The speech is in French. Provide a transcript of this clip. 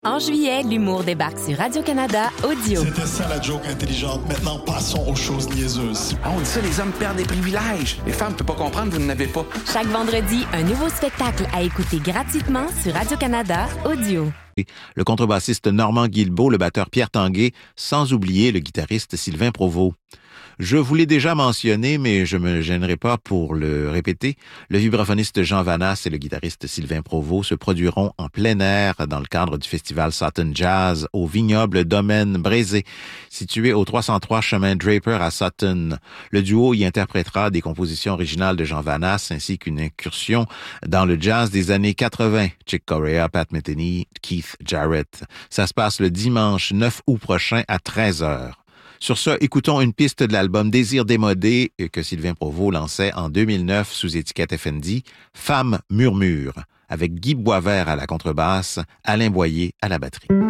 En juillet, l'humour débarque sur Radio-Canada Audio. C'était ça la joke intelligente. Maintenant, passons aux choses niaiseuses. Ah, on dit ça, les hommes perdent des privilèges. Les femmes ne peuvent pas comprendre, vous n'en avez pas. Chaque vendredi, un nouveau spectacle à écouter gratuitement sur Radio-Canada Audio. Le contrebassiste Normand Guilbeault, le batteur Pierre Tanguay, sans oublier le guitariste Sylvain Provost. Je vous l'ai déjà mentionné, mais je me gênerai pas pour le répéter. Le vibraphoniste Jean Vanasse et le guitariste Sylvain Provost se produiront en plein air dans le cadre du festival Sutton Jazz au vignoble Domaine Brézé, situé au 303 chemin Draper à Sutton. Le duo y interprétera des compositions originales de Jean Vanasse ainsi qu'une incursion dans le jazz des années 80. Chick Corea, Pat Metheny, Keith Jarrett. Ça se passe le dimanche 9 août prochain à 13h. Sur ce, écoutons une piste de l'album Désir démodé que Sylvain Provost lançait en 2009 sous étiquette FND, Femme murmure, avec Guy Boisvert à la contrebasse, Alain Boyer à la batterie.